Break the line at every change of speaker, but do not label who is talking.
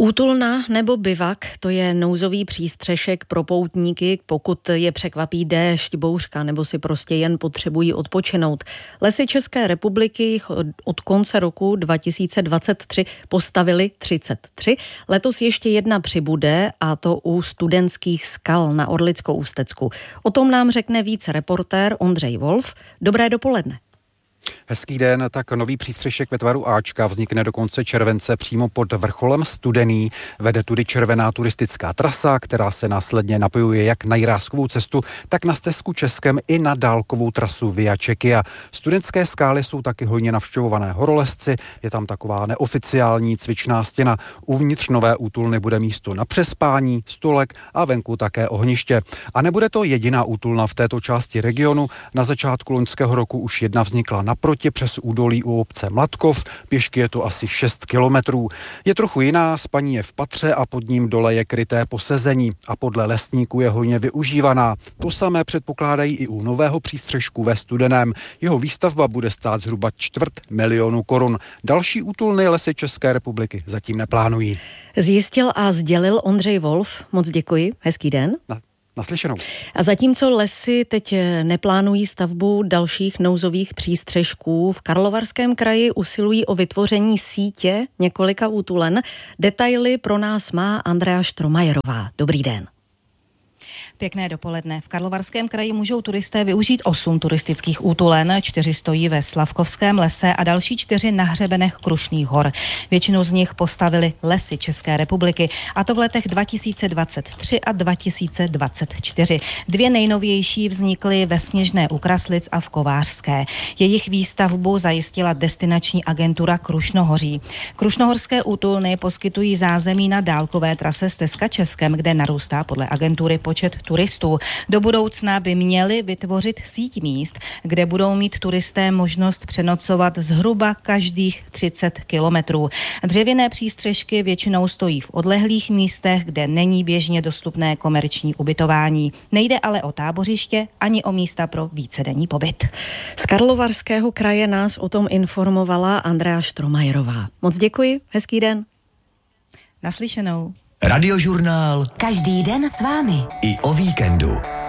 Útulna nebo bivak, to je nouzový přístřešek pro poutníky, pokud je překvapí déšť, bouřka nebo si prostě jen potřebují odpočinout. Lesy České republiky jich od konce roku 2023 postavili 33. Letos ještě jedna přibude, a to u Studentských skal na Orlickou Ústecku. O tom nám řekne víc reportér Ondřej Wolf. Dobré dopoledne.
Hezký den, tak nový přístřešek ve tvaru Ačka vznikne do konce července přímo pod vrcholem Studený. Vede tudy červená turistická trasa, která se následně napojuje jak na Jiráskovou cestu, tak na stezku Českem i na dálkovou trasu Via Czechia. Studentské skály jsou taky hojně navštěvované horolezci, je tam taková neoficiální cvičná stěna. Uvnitř nové útulny bude místo na přespání, stolek a venku také ohniště. A nebude to jediná útulna v této části regionu. Na začátku loňského roku už jedna vznikla naproti přes údolí u obce Mladkov. Pěšky je to asi 6 kilometrů. Je trochu jiná, spaní je v patře a pod ním dole je kryté posezení a podle lesníků je hojně využívaná. To samé předpokládají i u nového přístřešku ve Studeném. Jeho výstavba bude stát zhruba 250 000 korun. Další útulny Lesy České republiky zatím neplánují.
Zjistil a sdělil Ondřej Wolf. Moc děkuji. Hezký den.
Naslyšenou.
A zatímco lesy teď neplánují stavbu dalších nouzových přístřešků, v Karlovarském kraji usilují o vytvoření sítě několika útulen. Detaily pro nás má Andrea Štromajerová. Dobrý den.
Pěkné dopoledne. V Karlovarském kraji můžou turisté využít 8 turistických útulen, 4 stojí ve Slavkovském lese a další 4 na hřebenech Krušných hor. Většinu z nich postavili Lesy České republiky, a to v letech 2023 a 2024. 2 nejnovější vznikly ve Sněžné u Kraslic a v Kovářské. Jejich výstavbu zajistila destinační agentura Krušnohoří. Krušnohorské útulny poskytují zázemí na dálkové trase Stezka Českem, kde narůstá podle agentury počet turistů. Do budoucna by měli vytvořit síť míst, kde budou mít turisté možnost přenocovat zhruba každých 30 kilometrů. Dřevěné přístřešky většinou stojí v odlehlých místech, kde není běžně dostupné komerční ubytování. Nejde ale o tábořiště ani o místa pro vícedenní pobyt.
Z Karlovarského kraje nás o tom informovala Andrea Štromajerová. Moc děkuji, hezký den.
Naslyšenou.
Radiožurnál.
Každý den s vámi.
I o víkendu.